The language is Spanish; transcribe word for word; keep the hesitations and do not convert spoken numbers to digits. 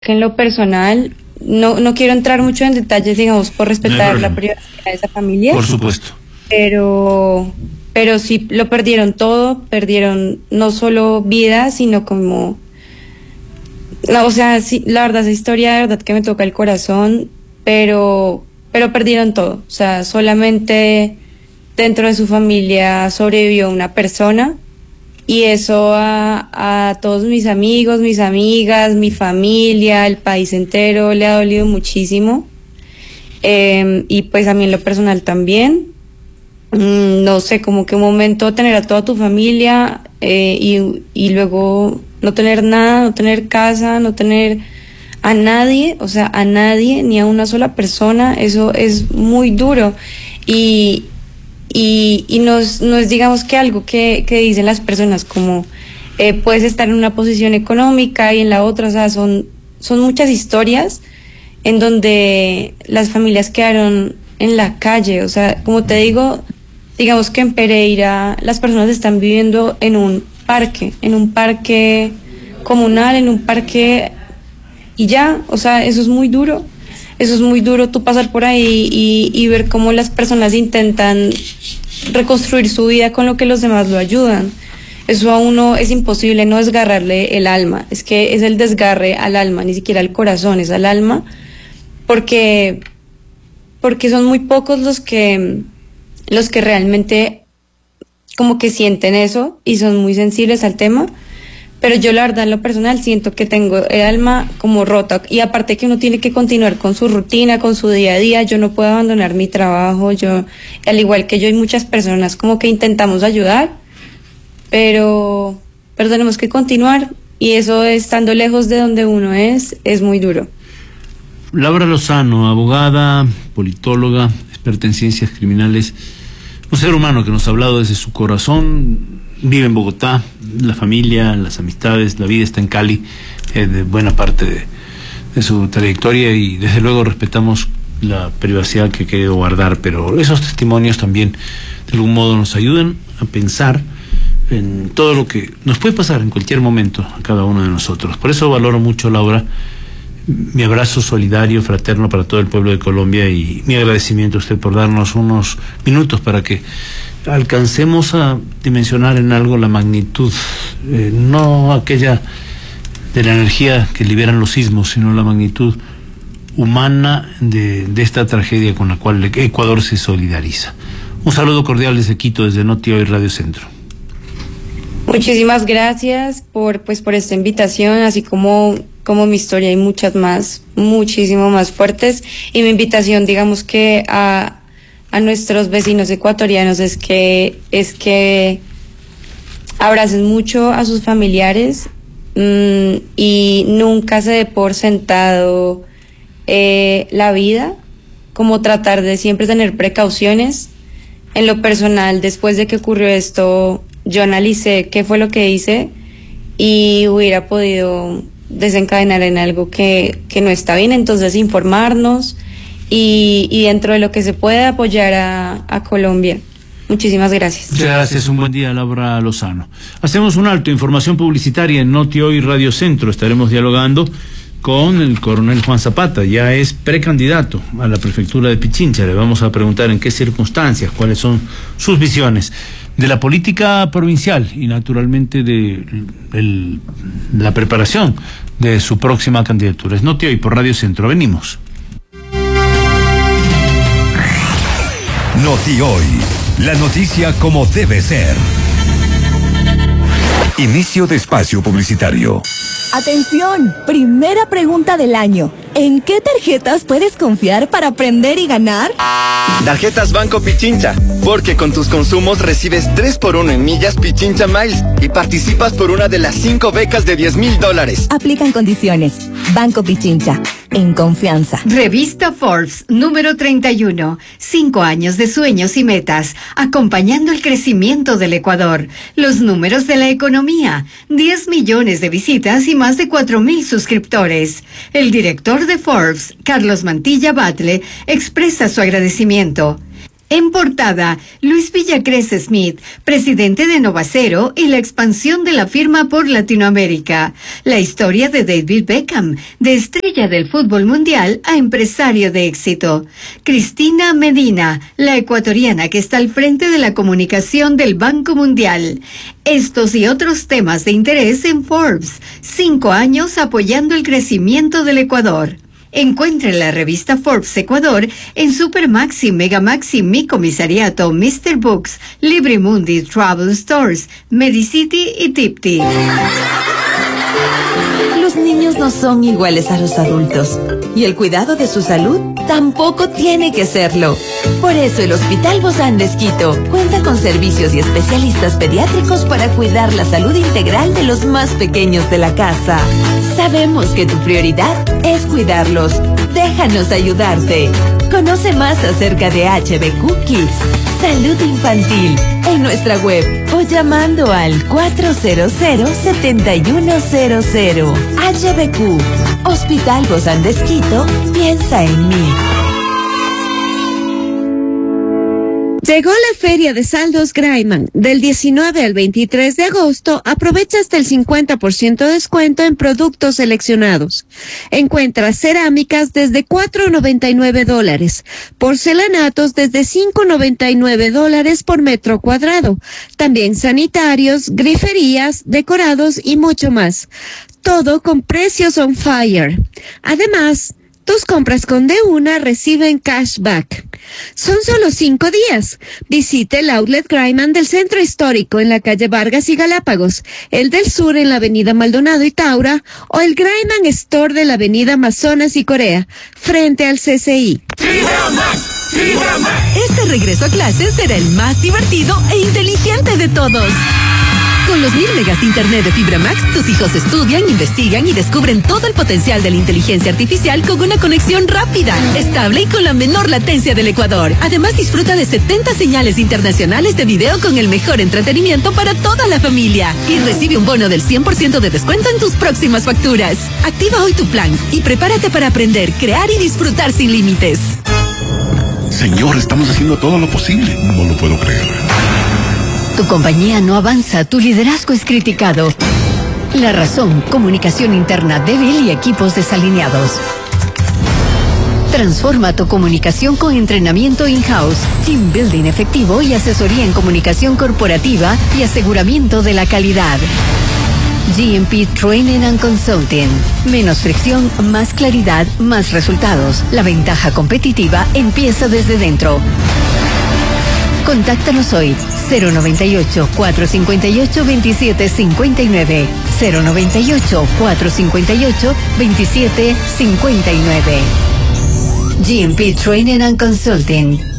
que en lo personal, no, no quiero entrar mucho en detalles, digamos, por respetar la privacidad de esa familia. Por supuesto. Pero, pero sí lo perdieron todo, perdieron no solo vida, sino como... No, o sea, sí, la verdad, esa historia de verdad que me toca el corazón, pero, pero perdieron todo. O sea, solamente dentro de su familia sobrevivió una persona. Y eso a, a todos mis amigos, mis amigas, mi familia, el país entero le ha dolido muchísimo. Eh, y pues a mí en lo personal también. Mm, no sé, como que un momento tener a toda tu familia eh, y, y luego no tener nada, no tener casa, no tener a nadie, o sea, a nadie, ni a una sola persona, eso es muy duro. Y... Y, y no, es, no es digamos que algo que, que dicen las personas como eh, puedes estar en una posición económica y en la otra, o sea, son, son muchas historias en donde las familias quedaron en la calle, o sea, como te digo, digamos que en Pereira las personas están viviendo en un parque, en un parque comunal, en un parque y ya, o sea, eso es muy duro. Eso es muy duro, tú pasar por ahí y, y ver cómo las personas intentan reconstruir su vida con lo que los demás lo ayudan. Eso a uno es imposible, no desgarrarle el alma. Es que es el desgarre al alma, ni siquiera al corazón, es al alma. Porque, porque son muy pocos los que, los que realmente como que sienten eso y son muy sensibles al tema. Pero yo la verdad en lo personal siento que tengo el alma como rota y aparte que uno tiene que continuar con su rutina, con su día a día, yo no puedo abandonar mi trabajo, yo, al igual que yo y muchas personas como que intentamos ayudar, pero, pero tenemos que continuar y eso estando lejos de donde uno es, es muy duro. Laura Lozano, abogada, politóloga, experta en ciencias criminales, un ser humano que nos ha hablado desde su corazón. Vive en Bogotá, la familia, las amistades, la vida está en Cali, eh, de buena parte de, de su trayectoria y desde luego respetamos la privacidad que ha querido guardar, pero esos testimonios también de algún modo nos ayudan a pensar en todo lo que nos puede pasar en cualquier momento a cada uno de nosotros. Por eso valoro mucho, Laura, mi abrazo solidario, fraterno para todo el pueblo de Colombia y mi agradecimiento a usted por darnos unos minutos para que alcancemos a dimensionar en algo la magnitud, eh, no aquella de la energía que liberan los sismos, sino la magnitud humana de, de esta tragedia con la cual Ecuador se solidariza. Un saludo cordial desde Quito, desde Noti Hoy Radio Centro. Muchísimas gracias por pues por esta invitación, así como como mi historia hay muchas más, muchísimo más fuertes, y mi invitación, digamos que a a nuestros vecinos ecuatorianos es que es que abracen mucho a sus familiares mmm, y nunca se dé por sentado eh, la vida, como tratar de siempre tener precauciones. En lo personal, después de que ocurrió esto, yo analicé qué fue lo que hice y hubiera podido desencadenar en algo que, que no está bien, entonces informarnos y, y dentro de lo que se puede apoyar a, a Colombia. Muchísimas gracias. Muchas gracias, un buen día, Laura Lozano. Hacemos un alto, información publicitaria en Noti Hoy Radio Centro. Estaremos dialogando con el coronel Juan Zapata, ya es precandidato a la prefectura de Pichincha. Le vamos a preguntar en qué circunstancias, cuáles son sus visiones de la política provincial y naturalmente de el, la preparación de su próxima candidatura. Es Noti Hoy por Radio Centro. Venimos. Noti Hoy, la noticia como debe ser. Inicio de espacio publicitario. Atención, primera pregunta del año. ¿En qué tarjetas puedes confiar para aprender y ganar? Tarjetas Banco Pichincha, porque con tus consumos recibes tres por uno en millas Pichincha Miles y participas por una de las cinco becas de diez mil dólares. Aplican condiciones. Banco Pichincha, en confianza. Revista Forbes, número treinta y uno. Cinco años de sueños y metas, acompañando el crecimiento del Ecuador. Los números de la economía, diez millones de visitas y más de cuatro mil suscriptores. El director de Forbes, Carlos Mantilla Batle, expresa su agradecimiento. En portada, Luis Villacrés Smith, presidente de Novacero y la expansión de la firma por Latinoamérica. La historia de David Beckham, de estrella del fútbol mundial a empresario de éxito. Cristina Medina, la ecuatoriana que está al frente de la comunicación del Banco Mundial. Estos y otros temas de interés en Forbes. Cinco años apoyando el crecimiento del Ecuador. Encuentre la revista Forbes Ecuador en Supermaxi, Megamaxi, Mi Comisariato, mister Books, Librimundi, Travel Stores, Medicity y Tipti. Los niños no son iguales a los adultos y el cuidado de su salud tampoco tiene que serlo. Por eso el Hospital Bozán de Esquito cuenta con servicios y especialistas pediátricos para cuidar la salud integral de los más pequeños de la casa. Sabemos que tu prioridad es cuidarlos. Déjanos ayudarte. Conoce más acerca de H B Q Kids, Salud Infantil, en nuestra web o llamando al cuatro cero cero, siete uno cero cero. H B Q, Hospital Bozán de Esquito, piensa en mí. Llegó la feria de saldos Graiman. Del diecinueve al veintitrés de agosto, aprovecha hasta el cincuenta por ciento de descuento en productos seleccionados. Encuentra cerámicas desde cuatro noventa y nueve dólares, porcelanatos desde cinco noventa y nueve dólares por metro cuadrado, también sanitarios, griferías, decorados y mucho más. Todo con precios on fire. Además, tus compras con De Una reciben cashback. Son solo cinco días. Visite el Outlet Graiman del Centro Histórico en la calle Vargas y Galápagos, el del Sur en la avenida Maldonado y Taura, o el Graiman Store de la avenida Amazonas y Corea, frente al C C I. Este regreso a clases será el más divertido e inteligente de todos. Con los mil megas de internet de Fibra Max, tus hijos estudian, investigan y descubren todo el potencial de la inteligencia artificial con una conexión rápida, estable y con la menor latencia del Ecuador. Además, disfruta de setenta señales internacionales de video con el mejor entretenimiento para toda la familia. Y recibe un bono del cien por ciento de descuento en tus próximas facturas. Activa hoy tu plan y prepárate para aprender, crear y disfrutar sin límites. Señor, estamos haciendo todo lo posible. No lo puedo creer. Tu compañía no avanza, tu liderazgo es criticado. La razón, comunicación interna débil y equipos desalineados. Transforma tu comunicación con entrenamiento in-house, team building efectivo y asesoría en comunicación corporativa y aseguramiento de la calidad. G M P Training and Consulting. Menos fricción, más claridad, más resultados. La ventaja competitiva empieza desde dentro. Contáctanos hoy, cero noventa y ocho, cuatrocientos cincuenta y ocho, veintisiete cincuenta y nueve, cero noventa y ocho, cuatrocientos cincuenta y ocho, veintisiete cincuenta y nueve. G M P Training and Consulting.